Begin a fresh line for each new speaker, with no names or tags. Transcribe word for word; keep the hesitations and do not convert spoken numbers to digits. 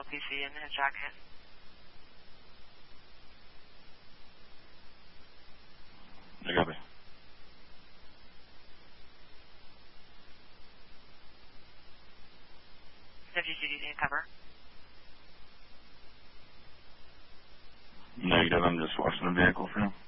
P C in his jacket.
I got it.
W C D C cover.
Negative, I'm just watching the vehicle for him.